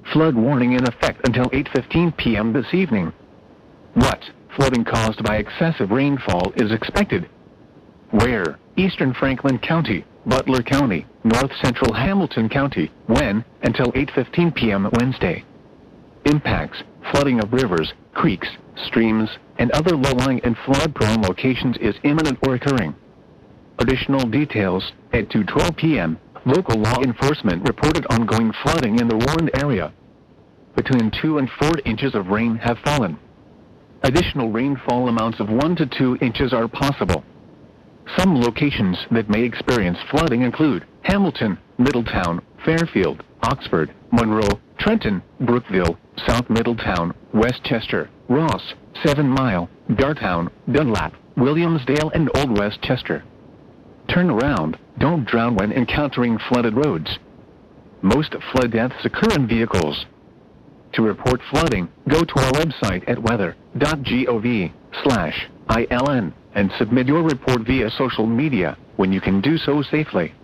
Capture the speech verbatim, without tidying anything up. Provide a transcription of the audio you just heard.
Flood warning in effect until eight fifteen p m this evening. What? Flooding caused by excessive rainfall is expected. Where? Eastern Franklin County, Butler County, North Central Hamilton County. When? Until eight fifteen p m Wednesday. Impacts: flooding of rivers, creeks, streams, and other low-lying and flood-prone locations is imminent or occurring. Additional details: at two twelve p m, local law enforcement reported ongoing flooding in the warned area. Between two and four inches of rain have fallen. Additional rainfall amounts of one to two inches are possible. Some locations that may experience flooding include Hamilton, Middletown, Fairfield, Oxford, Monroe, Trenton, Brookville, South Middletown, Westchester, Ross, Seven Mile, Dartown, Dunlap, Williamsdale, and Old Westchester. Turn around, don't drown when encountering flooded roads. Most flood deaths occur in vehicles. To report flooding, go to our website at weather dot gov slash I L N and submit your report via social media when you can do so safely.